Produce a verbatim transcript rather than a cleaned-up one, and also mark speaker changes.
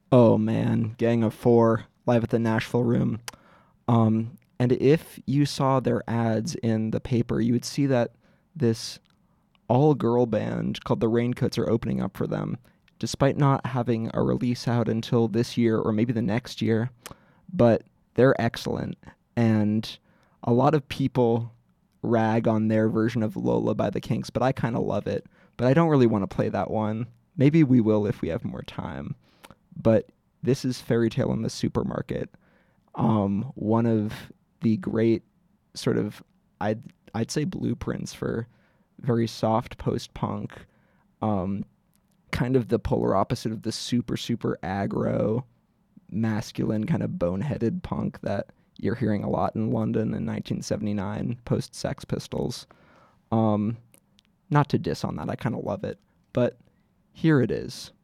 Speaker 1: Oh man, Gang of Four live at the Nashville Room. Um, and if you saw their ads in the paper, you would see that this all-girl band called the Raincoats are opening up for them, despite not having a release out until this year or maybe the next year. But they're excellent, and a lot of people rag on their version of Lola by the Kinks, but I kind of love it. But I don't really want to play that one. Maybe we will if we have more time. But this is Fairy Tale in the Supermarket, um, one of the great sort of I'd I'd say blueprints for very soft post punk, um, kind of the polar opposite of the super super aggro, masculine kind of boneheaded punk that you're hearing a lot in London in nineteen seventy-nine post Sex Pistols. Um, Not to diss on that, I kind of love it, but here it is.